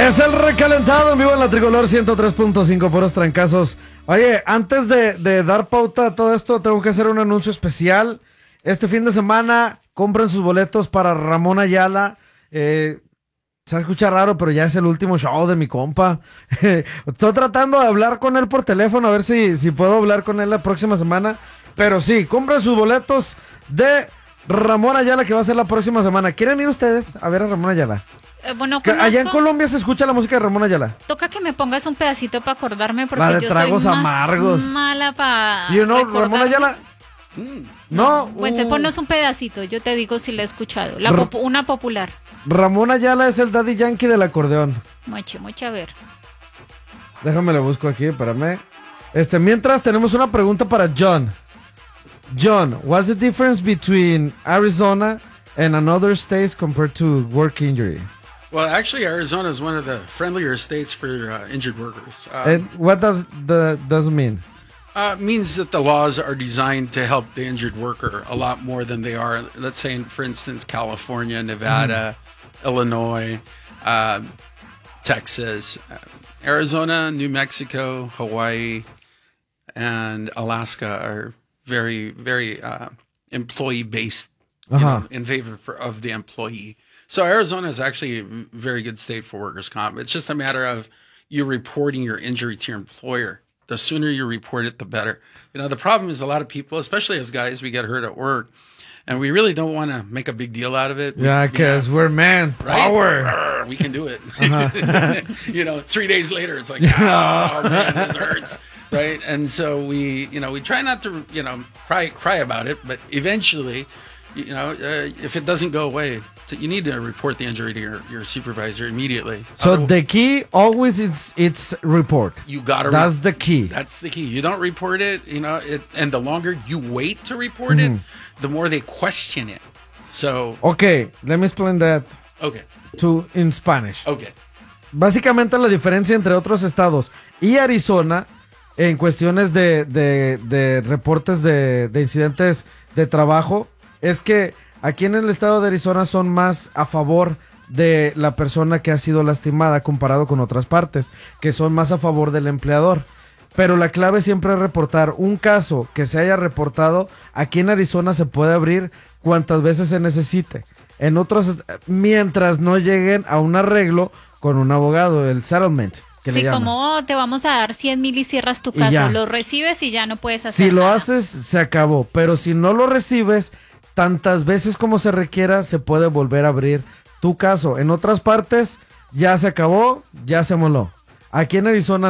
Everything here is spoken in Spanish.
Es el recalentado en vivo en la Tricolor 103.5, puros trancazos. Oye, antes de dar pauta a todo esto, tengo que hacer un anuncio especial. Este fin de semana, compren sus boletos para Ramón Ayala. Se escucha raro, pero ya es el último show de mi compa. Estoy tratando de hablar con él por teléfono, a ver si puedo hablar con él la próxima semana. Pero sí, compren sus boletos de Ramón Ayala, que va a ser la próxima semana. ¿Quieren ir ustedes a ver a Ramón Ayala? Bueno, allá en Colombia se escucha la música de Ramón Ayala. Toca que me pongas un pedacito para acordarme, porque la de yo tragos soy más amargos. mala para Ramón Ayala. No. Bueno, ponnos un pedacito, yo te digo si la he escuchado. Una popular. Ramón Ayala es el Daddy Yankee del acordeón. Mucha, a ver. Déjame lo busco aquí, espérame. Mientras tenemos una pregunta para John. John, what's the difference between Arizona and another states compared to work injury? Well, actually, Arizona is one of the friendlier states for injured workers. And what does it mean? Means that the laws are designed to help the injured worker a lot more than they are, let's say, for instance, California, Nevada, Illinois, Texas, Arizona, New Mexico, Hawaii, and Alaska are very, very employee-based, in favor of the employee. So Arizona is actually a very good state for workers' comp. It's just a matter of you reporting your injury to your employer. The sooner you report it, the better. You know, the problem is a lot of people, especially as guys, we get hurt at work, and we really don't want to make a big deal out of it. Yeah, because we're man. Right? Power. We can do it. 3 days later, it's like, oh, man, this hurts. Right? And so we try not to, cry about it, but eventually, if it doesn't go away, you need to report the injury to your supervisor immediately. So the key always it's report. You gotta. That's the key. That's the key. You don't report it, and the longer you wait to report it, the more they question it. So. Okay, let me explain that. Okay. In Spanish. Okay. Básicamente la diferencia entre otros estados y Arizona en cuestiones de reportes de incidentes de trabajo es que aquí en el estado de Arizona son más a favor de la persona que ha sido lastimada comparado con otras partes, que son más a favor del empleador. Pero la clave siempre es reportar un caso que se haya reportado. Aquí en Arizona se puede abrir cuantas veces se necesite. En otros, mientras no lleguen a un arreglo con un abogado, el settlement. Sí, como te vamos a dar 100,000 y cierras tu caso, lo recibes y ya no puedes hacer nada. Si lo nada. haces, se acabó. Pero si no lo recibes, tantas veces como se requiera, se puede volver a abrir tu caso. En otras partes, ya se acabó, ya se moló. Aquí en Arizona